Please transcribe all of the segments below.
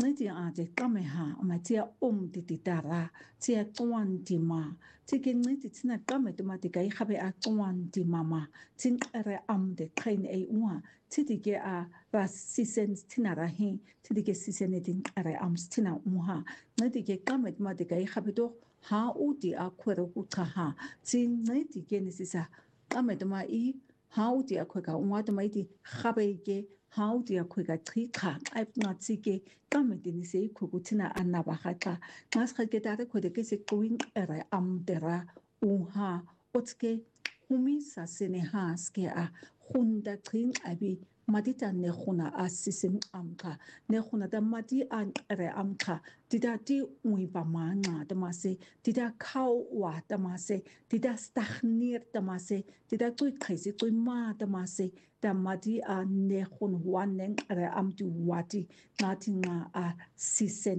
ngidi ate kameha ama tia di titara tia tuan di ma tiki ngidi tina kame tuma tika I habe a tuan di mama tin ere de train e ua tidike a ra sisen tina rahi tidike sisen din ere tina uha ngidi ke kame tuma tika I habe do ha udi a kwero utaha tin ngidi ke nisisa kame tuma I ha udi a kweka ua tuma iti habe ke how dia kwega trika ai ngatsike kamedini se ikukutina anabahaka ngas khagedare kwede ke se going era amdera uha otske humi sa sene haske a hunda trin abi madita ne khuna asisin amka ne khuna da madi an ere amka dida di ui ba manga da mase dida kau wa da mase dida stagnir da mase dida tui khaisi tui ma da mase da madi a ne khun wanen ere amtu wati ngati nga a sisen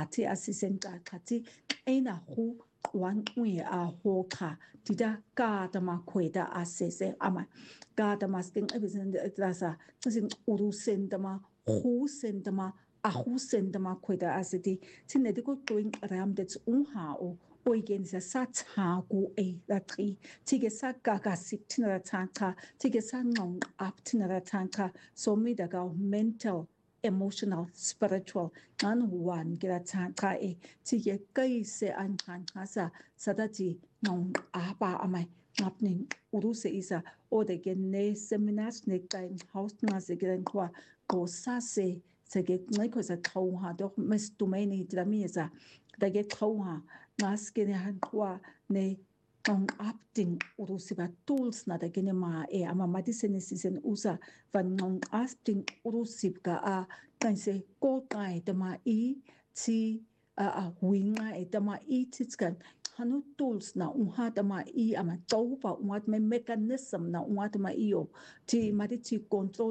khati ena khu wan ui a hoka dida ka da ma kweda asese ama ka da masking ebisen drasa sin urusen da ma husen da ma a husen da ma kweda asiti sinne ko going ram det unha o oigen sa tagu e la tri tige sa gaga sip tinara tanka tige sa ngong up tinara tanka so mi daga mental emotional spiritual an wan gira tanka e tige kai se an tanka sadati ngong apa amai ngapning uruse isa o de gene seminars ne kain haus na se gen kwa ko sa se ge ngai ko sa thau ha do mes domaini dramisa da ge thau ha nas gene han kwa ne ngong apting uruse ba tools na da gene ma e ama madisene season usa van ngong apting uruse ka a kan se ko kai de ma I ti a winga e de ma I titskan hanu tools na unha tama I ama taupa ungat me mechanism na ungat ma io ti mari ti control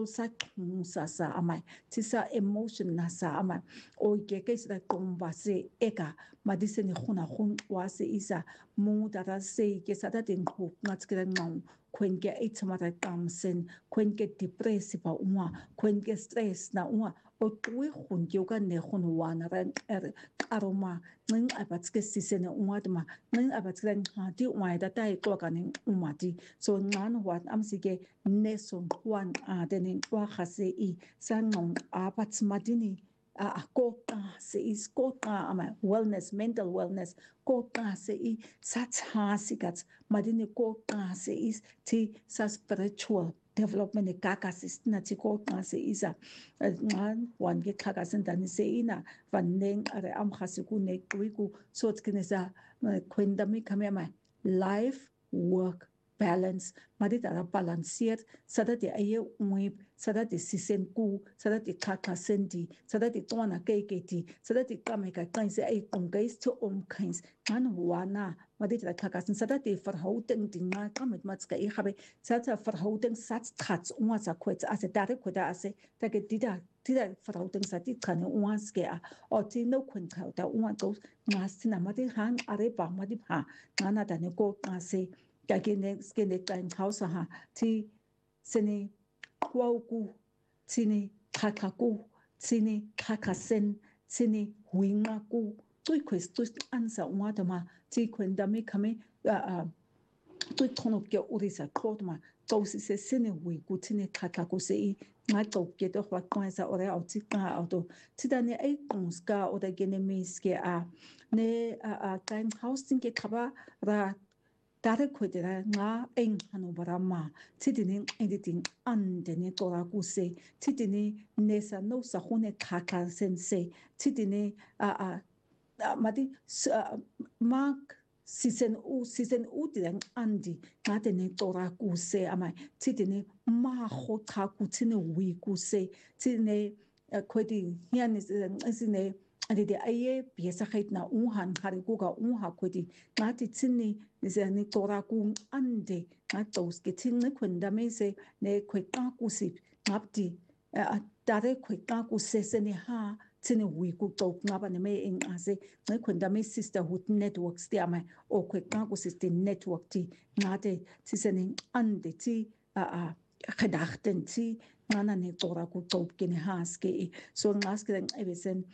sa ama ti sa emotion na sa ama o ke sa tomba se eka madise ni khuna khun wase isa mu dara se ke sa da den khu ngat kra ngong kwen ke itsamata kamsen kwen ke depressive pa unwa kwen ke stress na unwa o tui khun ke ka ne khun wana ran aroma ngin abatske sisene unwadma ngin abatske ngati unwa da tai to kanin umati so ngan wat amsike neson wan a denin wa khase I sanong abatsmadini a kota se is kota ama wellness mental wellness kota se I satha sikat madini kota se is ti sa spiritual development e kaka sistina ti kota se isa ngan wan ge kaka sentani se ina vaneng are am khasiku ne kuiku so tkinesa kwendami kamema life work balance madita ra balanceer sadati aye uip sadati sisenku sadati kaka sendi sadati tona keketi sadati kameka kainse ay kongais to kains man wana madita kaka sen sadati verhouding dinga kamet matska I habe sata verhouding sats trats unsa kwet ase dare kweda ase tage dida verhouding sati kane unske a o ti no kwenta da unso ngasina madi hang are ba madi ha ngana da ne ko ase kagene skene kain hausa ha ti sene kwauku tini kakaku tini kakasen tini huingaku tui kwestus ansa unatama ti kwendami kame tui tono ke urisa klotma tausi se sene huiku tini kakaku se I nga tauke to kwa kwanza ore au tika auto tidane ai kunska o da gene miske a ne kain housing ke kaba ra 다른 코드라 나 엥하노 바라마 티디니 에디팅 안데니 토라쿠세 티디니 네사 노사 혼에 카카 센세 티디니 마디 막 시즌 우 디랑 안디 나데니 토라쿠세 아마 티디니 마호 타쿠티니 위쿠세 티디니 코디 히안니 시네 아디데 아예 비에사카이트나 우한 하리고가 우하 코디 나티 친니 니세니 토라쿠 안데 나토스게 친니 콘다메세 네 퀘까쿠시 납디 다레 퀘까쿠세세니 하 친니 위고 또 나바네 메 아세 네 콘다메 시스터후드 네트워크스 디아마 오 퀘까쿠시스티 네트워크 나데 치세니 안데 치 gedachten zi nana ne toraku top gene haske so ngaske den ebesen